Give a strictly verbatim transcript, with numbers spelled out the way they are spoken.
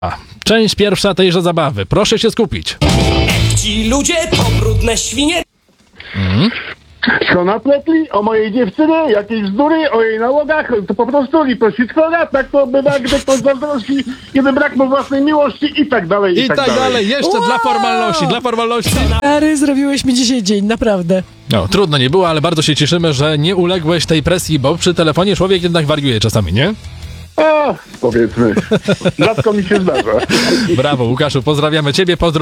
A, część pierwsza tejże zabawy. Proszę się skupić. Ci ludzie to brudne świnie. Co napletli o mojej dziewczynie, jakieś bzdury o jej nałogach, to po prostu litościskoga, tak to bywa, gdy ktoś zazdrości, kiedy brak mu własnej miłości i tak dalej, i, I tak, tak dalej. Jeszcze Wow! dla formalności, dla formalności. Stary, zrobiłeś mi dzisiaj dzień, naprawdę. No, trudno nie było, ale bardzo się cieszymy, że nie uległeś tej presji, bo przy telefonie człowiek jednak wariuje czasami, nie? A, powiedzmy, rzadko mi się zdarza. Brawo, Łukaszu, pozdrawiamy ciebie, pozdro